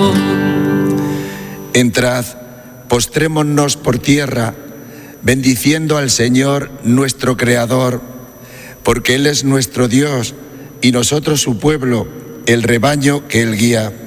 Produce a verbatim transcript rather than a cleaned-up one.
Entrad, postrémonos por tierra, bendiciendo al Señor nuestro Creador, porque Él es nuestro Dios y nosotros su pueblo, el rebaño que Él guía.